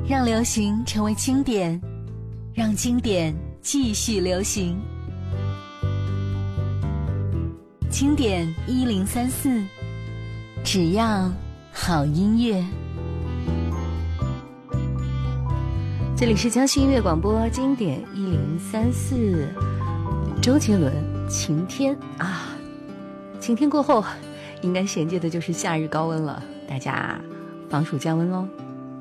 让流行成为经典，让经典继续流行。经典1034，只要好音乐。这里是江西音乐广播经典1034，周杰伦《晴天》啊，晴天过后，应该衔接的就是夏日高温了，大家防暑降温喽。